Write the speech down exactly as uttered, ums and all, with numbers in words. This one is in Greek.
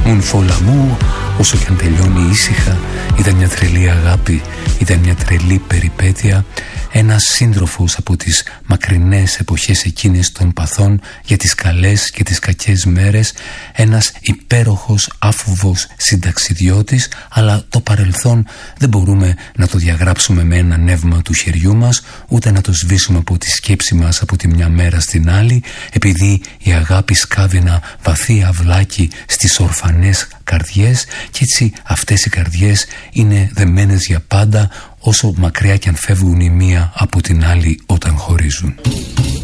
Un faux l'amour, όσο και αν τελειώνει ήσυχα, ήταν μια τρελή αγάπη, ήταν μια τρελή περιπέτεια. Ένας σύντροφος από τις μακρινές εποχές εκείνες των παθών για τις καλές και τις κακές μέρες, ένας υπέροχος άφοβος συνταξιδιώτης, αλλά το παρελθόν δεν μπορούμε να το διαγράψουμε με ένα νεύμα του χεριού μας, ούτε να το σβήσουμε από τη σκέψη μας από τη μια μέρα στην άλλη, επειδή η αγάπη σκάβει ένα βαθύ αυλάκι στις ορφανές καρδιές, και έτσι αυτές οι καρδιές είναι δεμένες για πάντα, όσο μακριά κι αν φεύγουν η μία από την άλλη όταν χωρίζουν.